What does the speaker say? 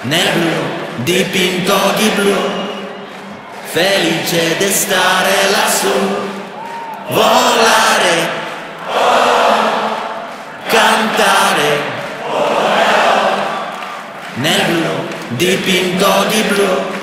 nel blu, dipinto di blu, felice di stare lassù, volare, cantare, nel blu, dipinto di blu.